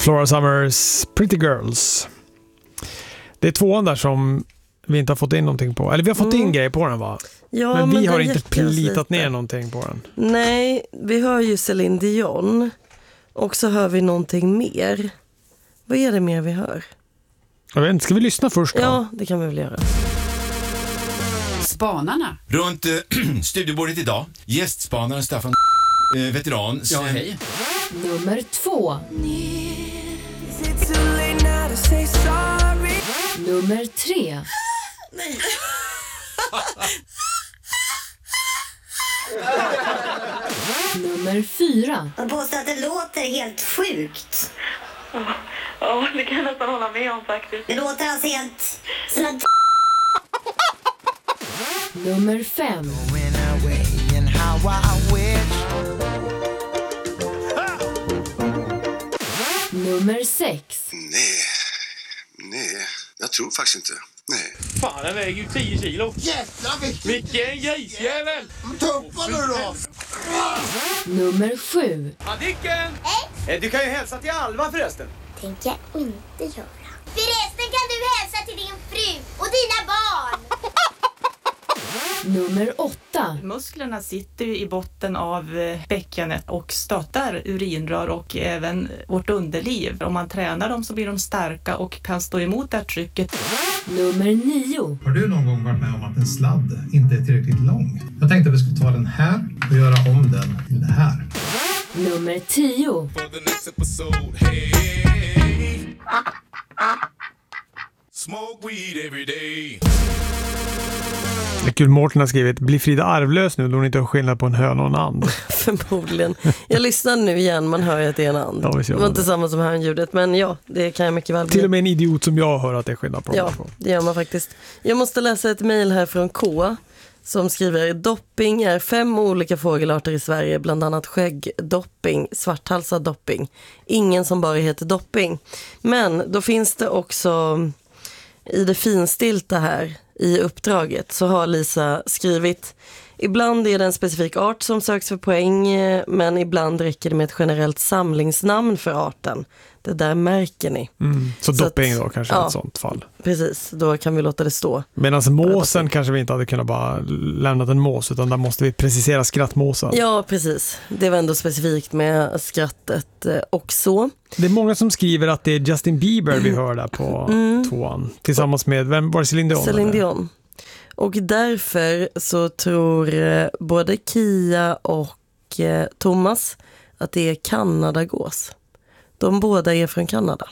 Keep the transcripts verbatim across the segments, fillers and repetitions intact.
Flora Summers Pretty Girls. Det är tvåan där som vi inte har fått in någonting på. Eller vi har fått mm. in grejer på den, va? Ja, men, men vi har inte plitat lite. ner någonting på den. Nej, vi hör ju Celine Dion. Och så hör vi någonting mer. Vad är det mer vi hör? Jag vet inte, ska vi lyssna först då? Ja, det kan vi väl göra. Spanarna. Runt äh, studiebordet idag, gästspanaren Staffan, äh, veteran. Ja, hej. Nummer två. Nummer tre. Nej. Nummer fyra. Han påstår att det låter helt sjukt. Ja, det kan jag nästan hålla med om faktiskt. Det låter alltså helt som att... Nummer fem. Nummer sex. Nej, nej, jag tror faktiskt inte. Nej. Fan, den väger ju tio kilo. Jävlar vilken... Vilken grisjävel! Tuppa nu då! Nummer sju. Adicken! Hej! Du kan ju hälsa till Alva förresten. Tänker jag inte göra. Förresten kan du hälsa till din fru och dina barn. Nummer åtta. Musklerna sitter ju i botten av bäckenet och stöttar urinrör och även vårt underliv. Om man tränar dem så blir de starka och kan stå emot det här trycket. Nummer nio. Har du någon gång varit med om att en sladd inte är tillräckligt lång? Jag tänkte att vi skulle ta den här och göra om den till det här. Nummer tio. Smoke weed every day. Det är kul, Mårten har skrivit: blir Frida arvlös nu då hon inte har skillnad på en höna och en and? Förmodligen. Jag lyssnar nu igen, man hör ju att det är en and. Ja, det var inte samma som hörnljudet, men ja, det kan jag mycket väl bli. Till och med en idiot som jag hör att det är skillnad på. Ja, det gör man faktiskt. Jag måste läsa ett mejl här från K som skriver: dopping är fem olika fågelarter i Sverige, bland annat skäggdopping, svarthalsad dopping. Ingen som bara heter dopping. Men då finns det också i det finstilta här i uppdraget så har Lisa skrivit: ibland är det en specifik art som söks för poäng, men ibland räcker det med ett generellt samlingsnamn för arten. Det där märker ni. Mm. Så, så dopping då kanske ja, i ett sånt fall. Precis, då kan vi låta det stå. Medan måsen kanske vi inte hade kunnat bara lämnat en mås, utan där måste vi precisera skrattmåsen. Ja, precis. Det var ändå specifikt med skrattet också. Det är många som skriver att det är Justin Bieber vi hör där på mm. tvåan. Tillsammans med, vem var det, Celine Dion? Celine Dion. Och därför så tror både Kia och Thomas att det är Kanadagås. De båda är från Kanada.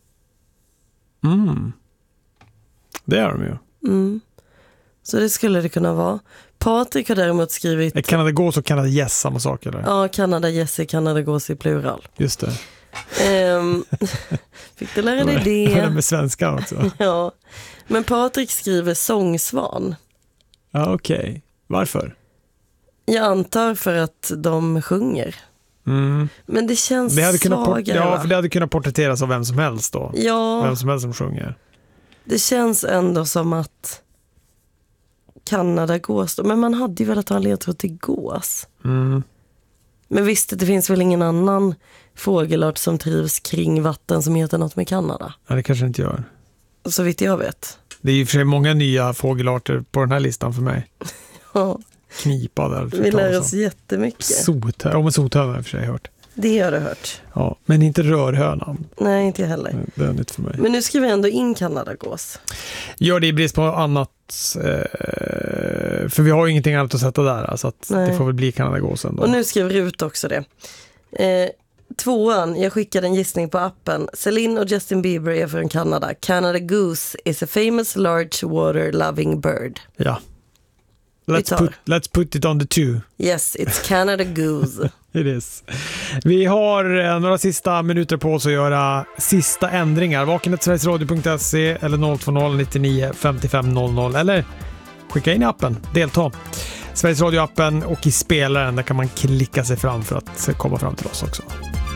Mm. Det är de ju. Mm. Så det skulle det kunna vara. Patrik har däremot skrivit... Är Kanadagås och Kanada-gäss samma sak eller? Ja, Kanada-gäss är Kanadagås i plural. Just det. Um, fick du lära dig det? Det är med svenska också. Ja. Men Patrik skriver sångsvan. Ja, okej. Okay. Varför? Jag antar för att de sjunger. Mm. Men det känns det hade kunnat svagare, Ja, va? för det hade kunnat porträtteras av vem som helst då. Ja. Vem som helst som sjunger. Det känns ändå som att Kanada gås då. Men man hade ju velat ha en ledtråd till gås. Mm. Men visst, det finns väl ingen annan fågelart som trivs kring vatten som heter något med Kanada? Ja, det kanske inte gör. Så vitt jag vet. Det är ju för sig många nya fågelarter på den här listan för mig. Ja. Knipa där. Vi lär oss jättemycket. Sothö- ja, men sothöna har jag för sig hört. Det har du hört. Ja, men inte rörhönan. Nej, inte jag heller. Det är nytt för mig. Men nu skriver vi ändå in Kanadagås. Gör det i brist på annat. Eh, för vi har ju ingenting annat att sätta där. Så att det får väl bli Kanadagåsen då. Och nu skriver Rut också det. Eh, tvåan, jag skickade en gissning på appen. Celine och Justin Bieber är från Kanada. Canada Goose is a famous large water loving bird. Ja. Let's put, let's put it on the two. Yes, it's Canada Goose. It is. Vi har eh, några sista minuter på oss att göra sista ändringar. vakenet sveriges radio punkt se eller noll två noll nittionio femtiofem noll noll eller skicka in i appen. Delta. Sveriges Radio-appen och i spelaren där kan man klicka sig fram för att komma fram till oss också.